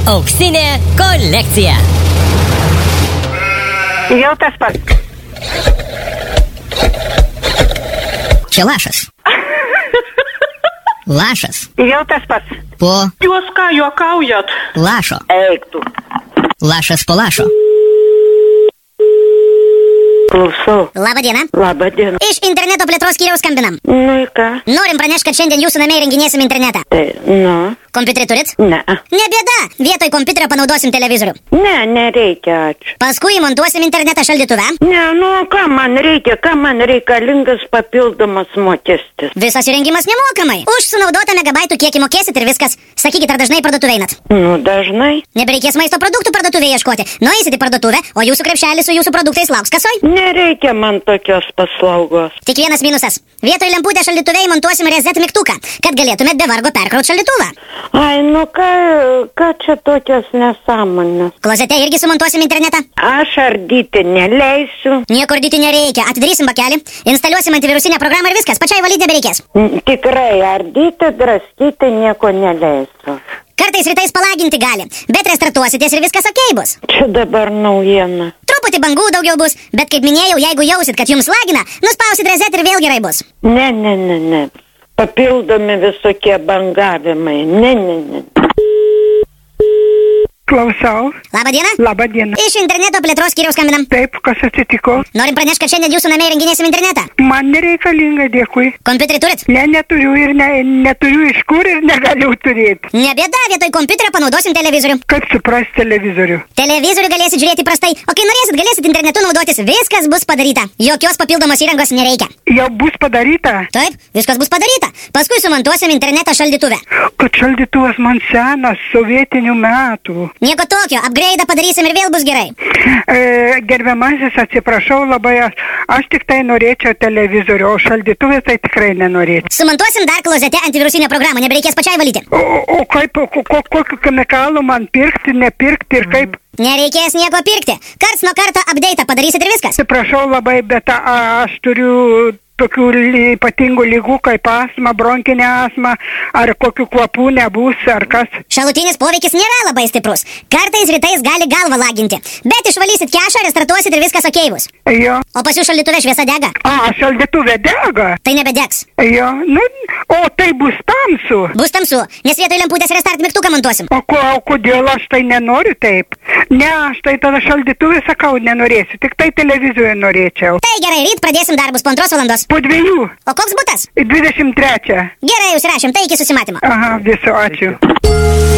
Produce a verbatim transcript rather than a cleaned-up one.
Auksinė kolekcija. Jau tas pats. Čia lašas. Lašas. Jau tas pats. Po Jūs ką juokaujat? lašo. Eik tu. Lašas po lašo. Klausau. Labą dieną. Labą dieną. Iš interneto plėtros skyriaus skambinam. Nu į ką? Norim pranešti, kad šiandien jūsų namie įrenginėsim internetą. Tai, nu. Kompiuterį turit? Ne. Ne bėda. Vietoj kompiuterio panaudosim televizorių. Ne, nereikia, ačiū. Paskui įmontuosim internetą šaldytuve. Ne, nu ką man reikia, ką man reikalingas papildomas mokestis. Visas įrengimas nemokamai. Už sunaudotą megabaitų kiekį mokėsit ir viskas. Sakykit, ar dažnai parduotuvę einat? Nu, dažnai. Nebereikės maisto produktų parduotuvėje ieškoti. Nueisit į parduotuvę, o jūsų krepšelis su jūsų produktais lauks kasoj. Nereikia man tokios paslaugos. Tik vienas minusas. Vietoj lemputę šaldytuve įmontuosim reset mygtuką, kad galėtumėt be vargo perkraut šaldytuvą. Ai, nu ką, ką čia tokios nesąmonės? Klozete irgi sumontuosim internetą. Aš ardyti neleisiu. Nieko ardyti nereikia. Atidarysim bakelį, instaliuosim antivirusinę programą ir viskas. Pačiai valyti nebereikės. N- Tikrai ardyti, draskyti nieko neleisiu. Kartais rytais palaginti gali, bet restartuositės ir viskas okei bus. Čia dabar naujiena. Truputį bangų daugiau bus, bet kaip minėjau, jeigu jausit, kad jums lagina, nuspausit reset ir vėl gerai bus. Ne, ne, ne, ne. Papildomi visokie bangavimai. Ne, ne, ne. Klausau. Labą dieną. Labą dieną. Iš interneto plėtros skyriaus skambinam. Taip, kas atsitiko? Norim pranešti, kad šiandien jūsų namie įrenginėsim internetą. Man nereikalinga, dėkui. Kompiuterį turit? Ne, neturiu ir ne, neturiu iš kur ir negaliu turėti. Ne bėda, vietoj kompiuterio panaudosim televizorių. Kaip suprast televizorių? Televizorių galėsit žiūrėti prastai, o kai norėsit, galėsit internetu naudotis. Viskas bus padaryta. Jokios papildomos įrangos nereikia. Jau bus padaryta? Taip, viskas bus padaryta. Paskui sumontuosim internetą šaldytuve. Kad šaldytuvas man senas, sovietinių metų. Nieko tokio, upgrade'ą padarysim ir vėl bus gerai. E, gerbiamasis, atsiprašau labai, aš, aš tik tai norėčiau televizorių, o šaldytuvės tai tikrai nenorėčiau. Sumontuosim dar klozete antivirusinę programą, nebereikės pačiai valyti. O, o kaip, o, ko, kokiu chemikalu man pirkti, nepirkti ir kaip? Nereikės nieko pirkti. Karts nuo karto update'ą padarysit ir viskas. Atsiprašau labai, bet a, aš turiu tokių li- ypatingų lygų kaip astma, bronkinė astma, ar kokių kvapų nebus, ar kas. Šalutinis poveikis nėra labai stiprus. Kartais rytais gali galvą laginti. Bet išvalysit kešą, restartuosit ir viskas okei bus. Jo. O pas jų šaldytuve šviesa dega. A, šaldytuvė dega. Tai nebedegs. Jo. Nu, o tai bus tamsu. Bus tamsu, nes vietoj lemputės restart mygtuką montuosim. O, ko, o kodėl aš tai nenoriu taip? Ne, aš tai tada šaldytuvė sakau nenorėsiu, tik tai televizorių norėčiau. Tai gerai, ryt pradėsim darbus po antros valandos. Po dviejų. O koks butas? dvidešimt trečią. Gerai, užsirašėm, tai iki susimatymo. Aha, viso, ačiū.